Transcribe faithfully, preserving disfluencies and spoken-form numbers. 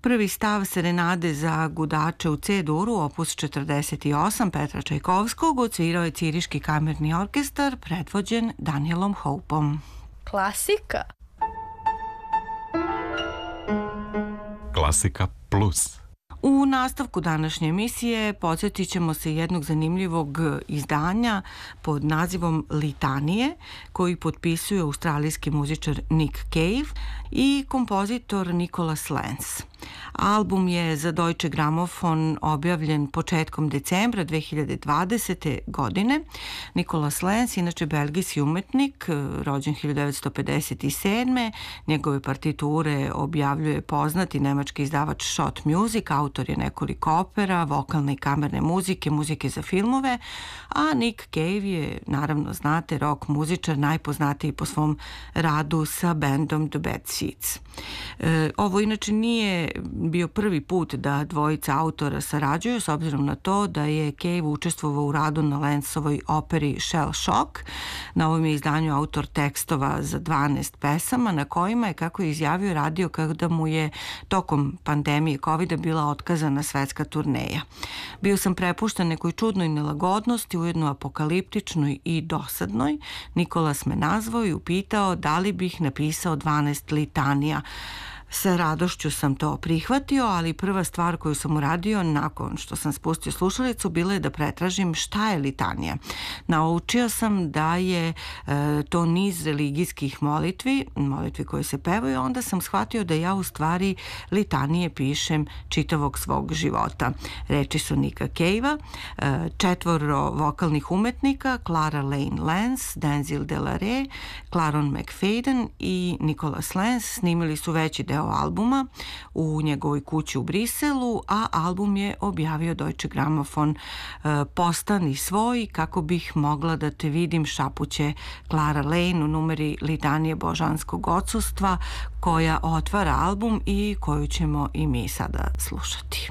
Prvi stav serenade za gudače u C-duru, opus četrdeset osam Petra Čajkovskog, odsvirao je Ciriški kamerni orkestar predvođen Danielom Hopeom. Klasika. Klasika plus. U nastavku današnje emisije podsjetit ćemo se jednog zanimljivog izdanja pod nazivom Litanije, koji potpisuje australijski muzičar Nick Cave i kompozitor Nicholas Lenz. Album je za Deutsche Grammophon objavljen početkom decembra dve hiljade dvadesete. godine. Nicholas Lenz, inače belgijski umetnik, rođen hiljadu devetsto pedeset sedme. Njegove partiture objavljuje poznati nemački izdavač Schott Music, autor je nekoliko opera, vokalne i kamerne muzike, muzike za filmove, a Nick Cave je, naravno znate, rock muzičar, najpoznatiji po svom radu sa bandom The Bad Seeds. E, ovo inače nije bio prvi put da dvojica autora sarađuju, s obzirom na to da je Cave učestvovao u radu na Lenzovoj operi Shell Shock. Na ovom je izdanju autor tekstova za dvanaest pesama, na kojima je, kako je izjavio, radio kada mu je tokom pandemije kovida bila otkazana svetska turneja. Bio sam prepušten nekoj čudnoj nelagodnosti, ujedno apokaliptičnoj i dosadnoj. Nikolas me nazvao i upitao da li bih napisao dvanaest litanija. Sa radošću sam to prihvatio, ali prva stvar koju sam uradio nakon što sam spustio slušalicu bila je da pretražim šta je litanija. Naučio sam da je e, to niz religijskih molitvi, molitvi koje se pevaju, onda sam shvatio da ja u stvari litanije pišem čitavog svog života. Reči su Nicka Cavea, e, četvoro vokalnih umetnika, Clara Lane Lenz, Denzil Delare, Claron McFadden i Nicholas Lenz snimili su veći deo albuma u njegovoj kući u Briselu, a album je objavio Deutsche Grammophon. Postani svoj, kako bih mogla da te vidim, šapuće Clara Lane u numeri Litanije božanskog odsustva, koja otvara album i koju ćemo i mi sada slušati.